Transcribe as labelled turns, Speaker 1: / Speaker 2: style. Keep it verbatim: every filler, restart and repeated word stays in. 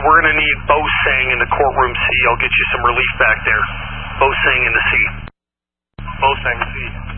Speaker 1: we're going to need Bo Singh in the courtroom C. I'll get you some relief back there. Bo Singh in the C.
Speaker 2: Bo Singh C.